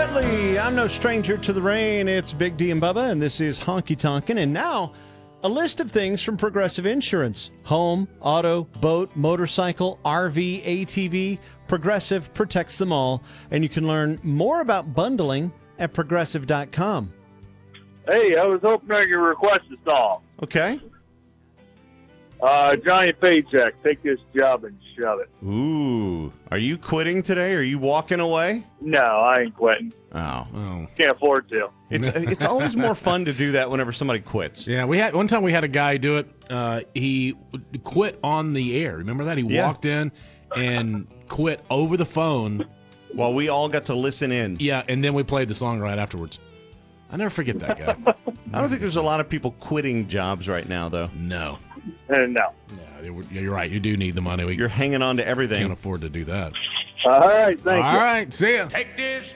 Whitley, I'm no stranger to the rain. It's Big D and Bubba, and this is Honky Tonkin'. And now, a list of things from Progressive Insurance. Home, auto, boat, motorcycle, RV, ATV. Progressive protects them all. And you can learn more about bundling at Progressive.com. Hey, I was hoping I could request a song. Okay. Johnny Paycheck, take this job and shove it. Ooh. Are you quitting today? Are you walking away? No, I ain't quitting. Oh. Can't afford to. It's always more fun to do that whenever somebody quits. Yeah, one time we had a guy do it. He quit on the air. Remember that? He walked in and quit over the phone. While we all got to listen in. Yeah, and then we played the song right afterwards. I never forget that guy. I don't think there's a lot of people quitting jobs right now, though. No. No. Yeah, you're right. You do need the money. You're hanging on to everything. Can't afford to do that. All right, thank you. All right, see ya. Take this